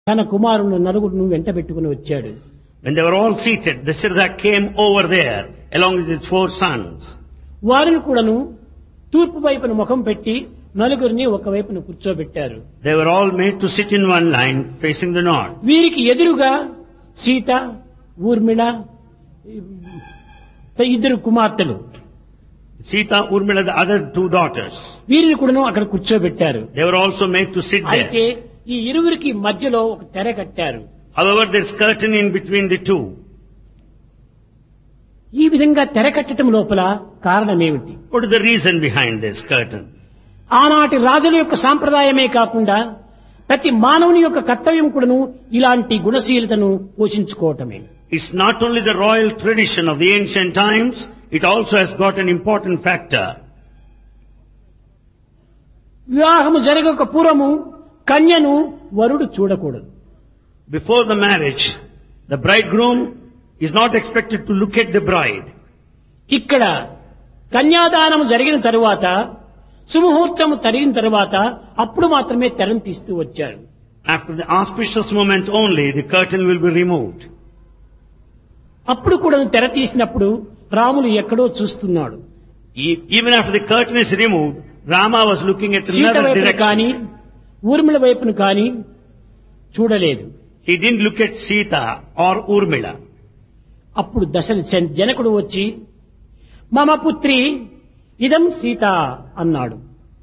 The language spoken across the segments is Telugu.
తన కుమారుని నలుగురును వెంటబెట్టుకుని వచ్చాడు. When they were all seated, Dasharatha came over there along with his 4 sons. వారిని కూడాను తూర్పు వైపున ముఖం పెట్టి నలుగురిని ఒకవైపున కూర్చోబెట్టారు. They were all made to sit in one line facing the north. వీరికి ఎదురుగా సీత, ఊర్మిళ, ఇద్దరు కుమార్తెలు, Sita, Urmila, the other 2 daughters. వీరిని కూడాను అక్కడ కూర్చోబెట్టారు. They were also made to sit అయితే there. ఈ ఇరువురికి మధ్యలో ఒక తెర కట్టారు. However, there's curtain in between the 2. ఈ విధంగా తెర కట్టడం లోపల కారణమేమిటి? What is the reason behind this curtain? ఆనాటి రాజుల యొక్క సాంప్రదాయమే కాకుండా ప్రతి మానవుని యొక్క కర్తవ్యం కూడాను ఇలాంటి గుణశీలతను పోషించుకోవటమే. It's not only the royal tradition of the ancient times, it also has got an important factor. వివాహము జరగక పూర్వము కన్యను వరుడు చూడకూడదు. Before the marriage, the bridegroom is not expected to look at the bride. ఇక్కడ కన్యాదానం జరిగిన తరువాత సుముహూర్తము జరిగిన తరువాత అప్పుడు మాత్రమే తెరను తీస్తూ వచ్చారు. After the auspicious moment only, the curtain will be removed. అప్పుడు కూడా తెర తీసినప్పుడు రాములు ఎక్కడో చూస్తున్నాడు. Even after the curtain is removed, Rama was looking at Sita another వైపును కానీ direction. ఊర్మిళ వైపును కానీ చూడలేదు. He didn't look at Sita or Urmila. అప్పుడు జనకుడు వచ్చి మమ పుత్రి ఇదం సీత అన్నాడు.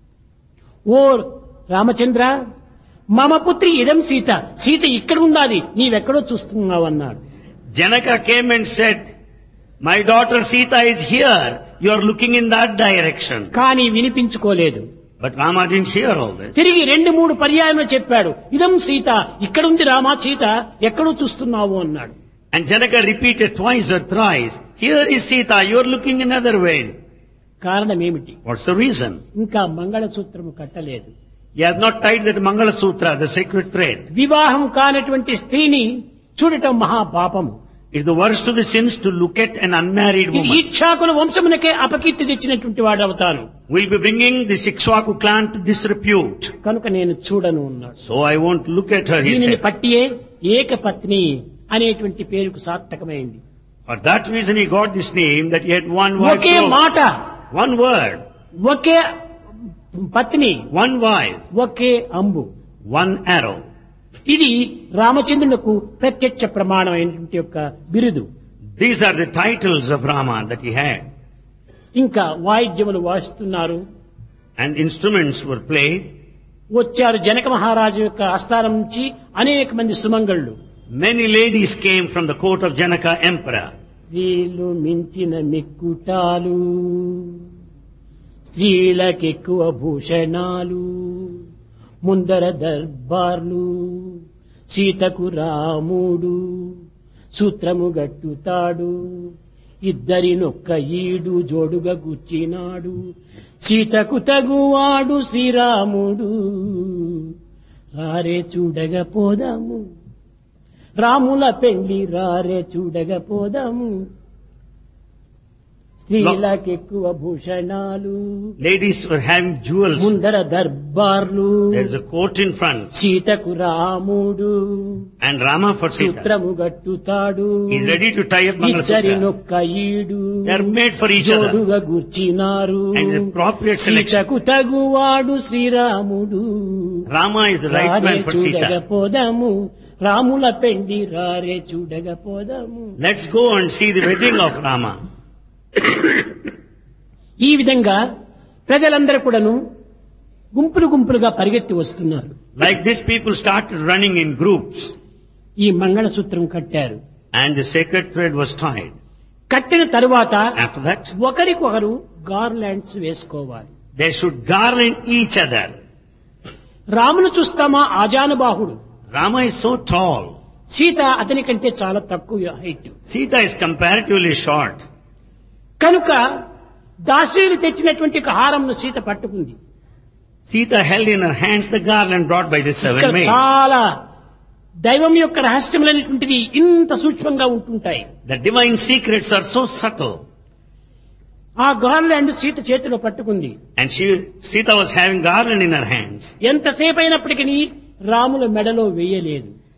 ఓ రామచంద్ర, మమ పుత్రి ఇదం సీత, సీత ఇక్కడ ఉండాలి, నీవెక్కడో చూస్తున్నావు అన్నాడు. Janaka came and said, my daughter Sita is here, you are looking in that direction. కానీ వినిపించుకోలేదు. But Rama didn't hear all this. తిరిగి 2-3 పర్యాయములు చెప్పాడు, ఇదం సీత, ఇక్కడుంది రామా, సీత ఎక్కడో చూస్తున్నావు అన్నాడు. And Janaka repeated twice or thrice, here is Sita, you are looking another way. కారణం ఏమిటి? What's the reason? ఇంకా మంగళసూత్రము కట్టలేదు. He has not tied that Mangala Sutra, the sacred thread. వివాహం కానటువంటి స్త్రీని చూడటం మహాపాపము. It's the worst of the sins to look at an unmarried ఇది woman. ఇక్షాకుల వంశమునకే అపకీర్తి తెచ్చినటువంటి వాడు అవుతాను. We'll be bringing the Ikshvaku clan to disrepute. కనుక నేను చూడను అన్నాడు. So I won't look at her, he దీనిని said. పట్టియే ఏకపత్ని అనేటువంటి పేరుకు సార్థకమైంది. For that reason he got this name, that he had one wife. ఒకే మాట, One word, ఒకే పత్ని, one wife, ఒకే అంబు. one arrow. ఇది రామచంద్రునకు ప్రత్యక్ష ప్రమాణమైనటువంటి యొక్క బిరుదు. These are the titles of Rama that he had. ఇంకా వాయిద్యములు వాయిస్తున్నారు. And instruments were played. వచ్చారు జనక మహారాజు యొక్క ఆస్థానం నుంచి అనేక మంది సుమంగళ్ళు. Many ladies came from the court of Janaka emperor. స్త్రీలు మించిన మిక్కుటాలు, స్త్రీలకెక్కువ భూషణాలు, ముందర దర్బార్లు, సీతకు రాముడు సూత్రము గట్టుతాడు, ఇద్దరినొక్క ఈడు జోడుగా గుచ్చినాడు, సీతకు తగువాడు శ్రీరాముడు, రారే చూడగా పోదాము, రాముల పెళ్లి రారే చూడగా పోదాము, స్త్రీలకెక్కువ భూషణాలు, Ladies were having jewels. ముందర దర్బార్లు, There's a court in front. సీతకు రాముడు And Rama for Sita. సూత్రము గట్టుతాడు, He's ready to tie up Mangala Sutra. ఇద్దరినొక్క ఈడు They are made for each other. జోడుగా గూర్చినారు, And the appropriate selection. సీతకు తగువాడు శ్రీరాముడు, Rama is the right రారే man for చూడగా Sita. పోదాము, రాముల పెళ్లి రారే చూడగా పోదాము. Let's go and see the wedding of Rama. ఈ విధంగా ప్రజలందరూ కూడాను గుంపులు గుంపులుగా పరిగెత్తి వస్తున్నారు. Like this, people started running in groups. ఈ మంగళసూత్రం కట్టారు. And the sacred thread was tied. కట్టిన తరువాత After that, ఒకరికొకరు గార్లాండ్స్ వేసుకోవాలి. they should garland each other. రామును చూస్తామా ఆజానుబాహుడు, Rama is so tall. Sita అతని కంటే చాలా తక్కువ height. Sita is comparatively short. కనుక దాసీలు తెచ్చినటువంటి హారంను సీత పట్టుకుంది. Sita held in her hands the garland brought by the 7 ఇక్కడ maids. చాలా దైవం యొక్క రహస్యములైనటువంటిది ఇంత సూక్ష్మంగా ఉంటుంటాయి. The divine secrets are so subtle. ఆ గార్లాండ్ సీత చేతిలో పట్టుకుంది. And Sita was having garland in her hands. ఎంతసేపు అయినప్పటికీ రాముల మెడలో వేయలేదు.